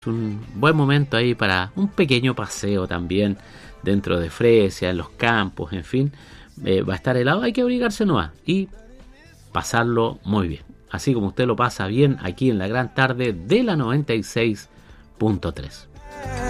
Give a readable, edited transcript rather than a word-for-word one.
un buen momento ahí para un pequeño paseo también dentro de Fresia, en los campos, en fin. Va a estar helado, hay que abrigarse nomás y pasarlo muy bien. Así como usted lo pasa bien aquí en la gran tarde de la 96.3.